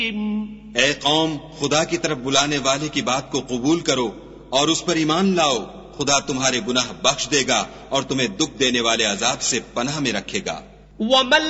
ए कौम, खुदा की तरफ बुलाने वाले की बात को कबूल करो और उस पर ईमान लाओ। खुदा तुम्हारे गुनाह बख्श देगा और तुम्हें दुख देने वाले अजाब से पनाह में रखेगा।